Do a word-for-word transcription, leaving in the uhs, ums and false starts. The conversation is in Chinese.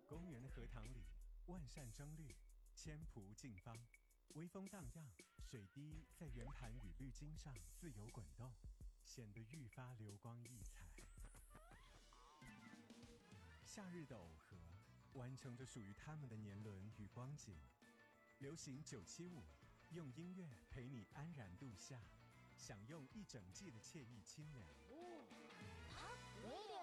公园的荷塘里，万扇争绿，千蒲竞芳，微风荡漾，水滴在圆盘与绿茎上自由滚动，显得愈发流光溢彩。夏日的耦合，完成着属于他们的年轮与光景。流行九七五，用音乐陪你安然度夏，享用一整季的惬意清凉。 Pop Radio。